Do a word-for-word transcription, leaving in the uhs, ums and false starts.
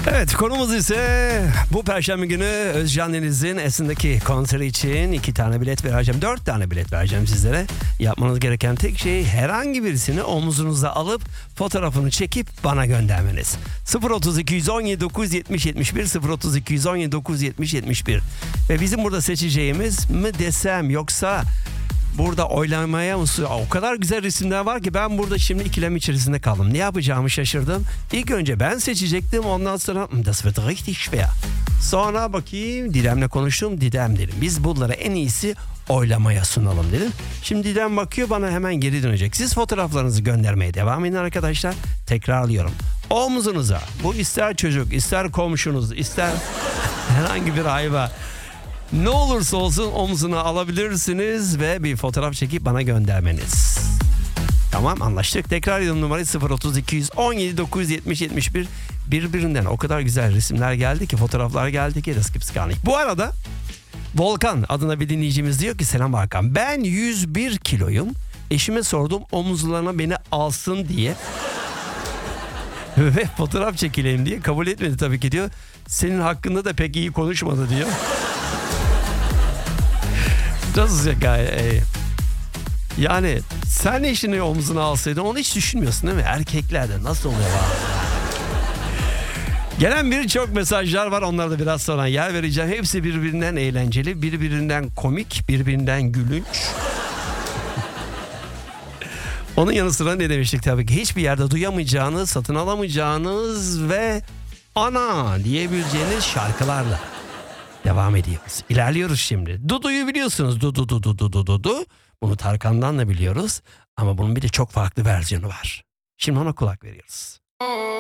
Evet, konumuz ise bu Perşembe günü Özcan Deniz'in Esin'deki konseri için iki tane bilet vereceğim. Dört tane bilet vereceğim sizlere. Yapmanız gereken tek şey herhangi birisini omuzunuza alıp fotoğrafını çekip bana göndermeniz. sıfır otuz iki yüz on yedi dokuz yüz yetmiş yetmiş bir sıfır otuz iki yüz on yedi dokuz yüz yetmiş yetmiş bir ve bizim burada seçeceğimiz mi desem yoksa burada oylamaya mı? O kadar güzel resimler var ki ben burada şimdi ikilem içerisinde kaldım. Ne yapacağımı şaşırdım. İlk önce ben seçecektim, ondan sonra das wird richtig schwer. Sonra bakayım, Didem'le konuştum. Didem dedim, biz bunları en iyisi oylamaya sunalım dedim. Şimdi Didem bakıyor, bana hemen geri dönecek. Siz fotoğraflarınızı göndermeye devam edin arkadaşlar. Tekrarlıyorum. Omzunuza, bu ister çocuk, ister komşunuz, ister herhangi bir hayvan, ne olursa olsun omzuna alabilirsiniz ve bir fotoğraf çekip bana göndermeniz. Tamam, anlaştık. Tekrar ediyorum, numarayı sıfır otuz iki yüz on yedi dokuz yüz yetmiş yetmiş bir. Birbirinden o kadar güzel resimler geldi ki, fotoğraflar geldi ki. Bu arada Volkan adına bir dinleyicimiz diyor ki, selam Hakan, ben yüz bir kiloyum. Eşime sordum omuzlarına beni alsın diye ve fotoğraf çekileyim diye, kabul etmedi tabii ki diyor. Senin hakkında da pek iyi konuşmadı diyor. Nasıl şaka? Yani sen eşini omzuna alsaydın, onu hiç düşünmüyorsun değil mi? Erkeklerde nasıl oluyor? Gelen birçok mesajlar var, onlara da biraz sonra yer vereceğim. Hepsi birbirinden eğlenceli, birbirinden komik, birbirinden gülünç. Onun yanı sıra ne demiştik tabii ki? Hiçbir yerde duyamayacağınız, satın alamayacağınız ve ana diyebileceğiniz şarkılarla devam ediyoruz. İlerliyoruz şimdi. Dudu'yu biliyorsunuz. Dudu Dudu Dudu Dudu. Bunu Tarkan'dan da biliyoruz. Ama bunun bir de çok farklı versiyonu var. Şimdi ona kulak veriyoruz.